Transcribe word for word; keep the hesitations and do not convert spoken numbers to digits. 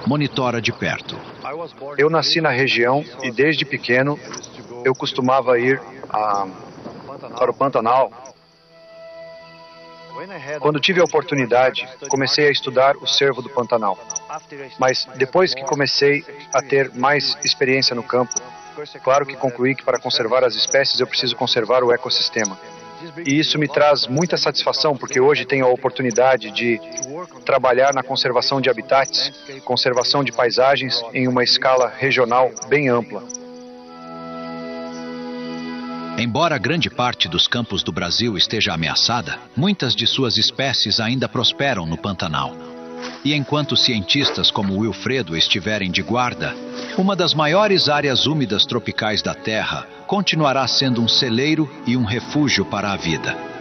monitora de perto. Eu nasci na região e desde pequeno eu costumava ir a, para o Pantanal. Quando tive a oportunidade, comecei a estudar o cervo do Pantanal. Mas depois que comecei a ter mais experiência no campo, claro que concluí que para conservar as espécies eu preciso conservar o ecossistema. E isso me traz muita satisfação, porque hoje tenho a oportunidade de trabalhar na conservação de habitats, conservação de paisagens em uma escala regional bem ampla. Embora grande parte dos campos do Brasil esteja ameaçada, muitas de suas espécies ainda prosperam no Pantanal. E enquanto cientistas como Wilfredo estiverem de guarda, uma das maiores áreas úmidas tropicais da Terra continuará sendo um celeiro e um refúgio para a vida.